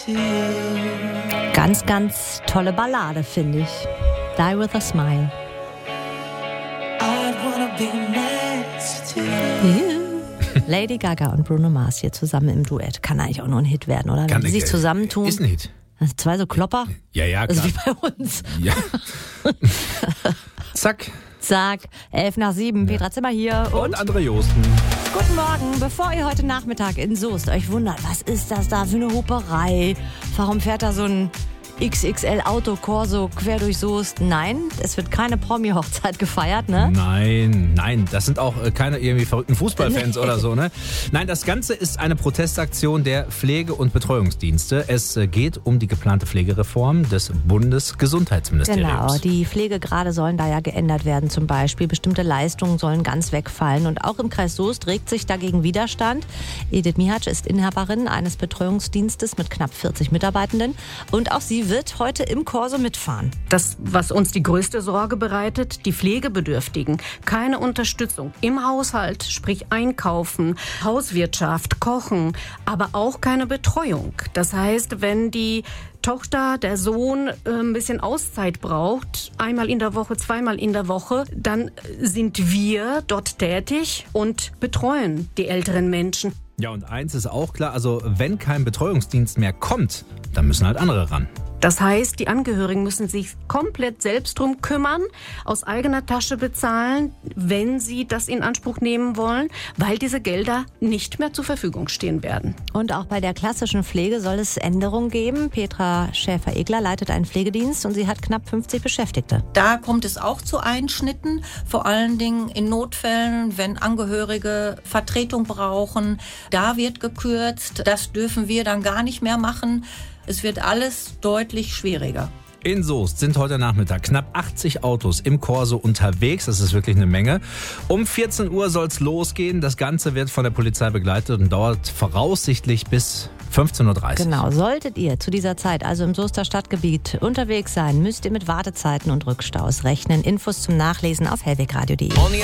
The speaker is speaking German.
Ganz, ganz tolle Ballade, finde ich. Die with a Smile. Lady Gaga und Bruno Mars hier zusammen im Duett. Kann eigentlich auch nur ein Hit werden, oder? Wenn die sich zusammentun. Ist ein Hit. Zwei so Klopper. Ja, klar. Also wie bei uns. Ja. Zack. Zack, 6:11. Petra Zimmer hier. Und André Joosten. Guten Morgen. Bevor ihr heute Nachmittag in Soest euch wundert, was ist das da für eine Huperei? Warum fährt da so ein XXL-Auto-Corso quer durch Soest? Nein, es wird keine Promi-Hochzeit gefeiert, ne? Nein, das sind auch keine irgendwie verrückten Fußballfans oder so, ne? Nein, das Ganze ist eine Protestaktion der Pflege- und Betreuungsdienste. Es geht um die geplante Pflegereform des Bundesgesundheitsministeriums. Genau, die Pflegegrade sollen da ja geändert werden zum Beispiel. Bestimmte Leistungen sollen ganz wegfallen. Und auch im Kreis Soest regt sich dagegen Widerstand. Edith Mihatsch ist Inhaberin eines Betreuungsdienstes mit knapp 40 Mitarbeitenden. Und auch sie wird heute im Corso mitfahren. Das, was uns die größte Sorge bereitet, die Pflegebedürftigen. Keine Unterstützung im Haushalt, sprich Einkaufen, Hauswirtschaft, Kochen, aber auch keine Betreuung. Das heißt, wenn die Tochter, der Sohn ein bisschen Auszeit braucht, einmal in der Woche, zweimal in der Woche, dann sind wir dort tätig und betreuen die älteren Menschen. Ja, und eins ist auch klar, also wenn kein Betreuungsdienst mehr kommt, dann müssen halt andere ran. Das heißt, die Angehörigen müssen sich komplett selbst drum kümmern, aus eigener Tasche bezahlen, wenn sie das in Anspruch nehmen wollen, weil diese Gelder nicht mehr zur Verfügung stehen werden. Und auch bei der klassischen Pflege soll es Änderungen geben. Petra Schäfer-Egler leitet einen Pflegedienst und sie hat knapp 50 Beschäftigte. Da kommt es auch zu Einschnitten, vor allen Dingen in Notfällen, wenn Angehörige Vertretung brauchen. Da wird gekürzt, das dürfen wir dann gar nicht mehr machen. Es wird alles deutlich schwieriger. In Soest sind heute Nachmittag knapp 80 Autos im Corso unterwegs. Das ist wirklich eine Menge. Um 14 Uhr soll es losgehen. Das Ganze wird von der Polizei begleitet und dauert voraussichtlich bis 15:30 Uhr. Genau, solltet ihr zu dieser Zeit also im Soester Stadtgebiet unterwegs sein, müsst ihr mit Wartezeiten und Rückstaus rechnen. Infos zum Nachlesen auf hellwegradio.de.